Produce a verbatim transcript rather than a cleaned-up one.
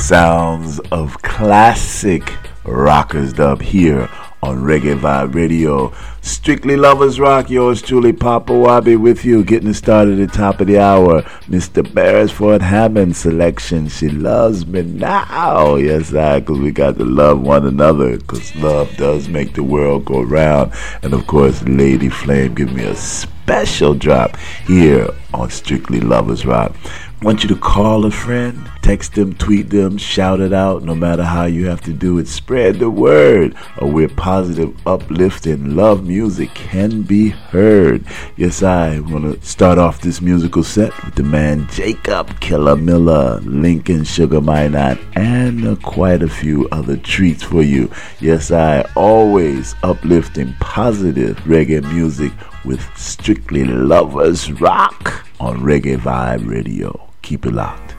sounds of classic rockers dub here on Reggae Vibe Radio. Strictly Lovers Rock, yours truly, Papa Wabi, with you, getting it started at the top of the hour. Mister Beresford Hammond selection, She Loves Me Now. Yes, I, because we got to love one another, because love does make the world go round. And of course, Lady Flame give me a special drop here on Strictly Lovers Rock. I want you to call a friend, text them, tweet them, shout it out, no matter how you have to do it. Spread the word of where positive, uplifting, love music can be heard. Yes, I want to start off this musical set with the man Jacob Killer Miller, Lincoln Sugar Minot, and uh, quite a few other treats for you. Yes, I always uplifting positive reggae music with Strictly Lovers Rock on Reggae Vibe Radio. Keep it locked.